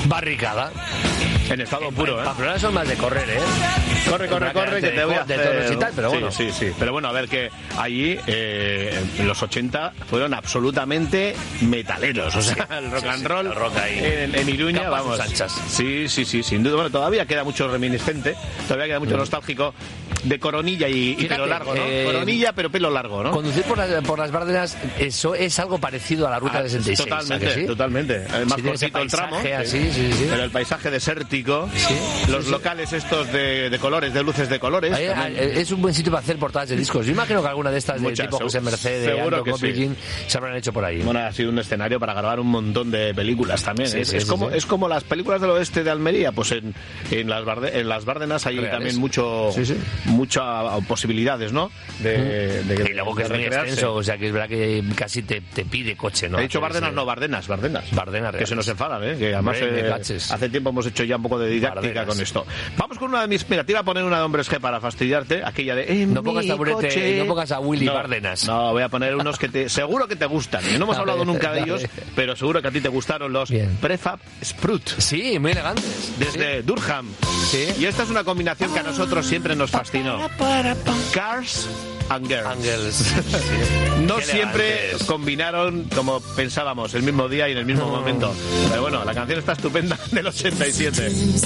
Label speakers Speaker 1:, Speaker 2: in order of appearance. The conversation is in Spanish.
Speaker 1: barricada.
Speaker 2: En estado puro,
Speaker 1: En Pamplona son más de correr, ¿eh?
Speaker 2: Corre, que te voy a hacer...
Speaker 1: De toros y tal, pero bueno.
Speaker 2: Sí. Pero bueno, a ver que allí, en los 80, fueron absolutamente metaleros. O sea, el rock and roll
Speaker 1: el rock ahí.
Speaker 2: En Iruña,
Speaker 1: Capas
Speaker 2: vamos.
Speaker 1: anchas.
Speaker 2: Sí, sin duda. Bueno, todavía queda mucho reminiscente, todavía queda mucho nostálgico de coronilla y pelo largo, ¿no? Coronilla, pero pelo largo, ¿no?
Speaker 1: Conducir por las Bárdenas, eso es algo parecido a la Ruta 66.
Speaker 2: Totalmente. Es más cortito el tramo.
Speaker 1: Así,
Speaker 2: Pero el paisaje desértico, los locales estos de colores, de luces de colores.
Speaker 1: Es un buen sitio para hacer portadas de discos. Yo imagino que alguna de estas de tipo José Merced, de Aldo Copillín, se habrán hecho por ahí.
Speaker 2: Bueno, ha sido un escenario para grabar un montón de películas también. Es como las películas del oeste de Almería, pues en las Bárdenas hay también muchas posibilidades, ¿no?
Speaker 1: Y luego que es muy extenso, o sea que es verdad que casi te pide coche, ¿no?
Speaker 2: He dicho Bárdenas, no, Bardenas. Que se nos enfadan, ¿eh? Que además hace tiempo hemos hecho ya un poco de didáctica con esto. Vamos con una de mis... Mira, te iba a poner una de Hombres G para fastidiarte, aquella de...
Speaker 1: No pongas taburete, no pongas a Willy Bárdenas.
Speaker 2: No, voy a poner unos que seguro que te gustan. No hemos hablado nunca de ellos, pero seguro que a ti te gustaron los Prefab Sprout.
Speaker 1: Sí, muy elegantes.
Speaker 2: Desde Durham.
Speaker 1: Sí.
Speaker 2: Y esta es una combinación que a nosotros siempre nos fascinó. Cars and Girls. No siempre combinaron como pensábamos el mismo día y en el mismo momento. Pero bueno, la canción está estupenda del 87.